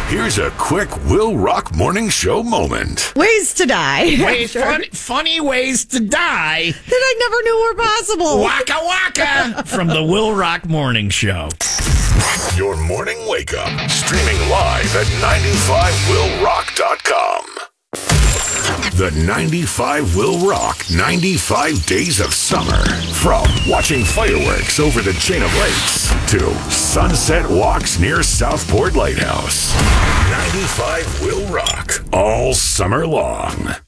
Here's a quick Will Rock Morning Show moment. Ways to die. Funny ways to die. That I never knew were possible. Waka waka from the Will Rock Morning Show. Your morning wake up. Streaming live at 95willrock.com. The 95 Will Rock 95 Days of Summer. From watching fireworks over the chain of lakes to sunset walks near Southport Lighthouse. 95 Will Rock all summer long.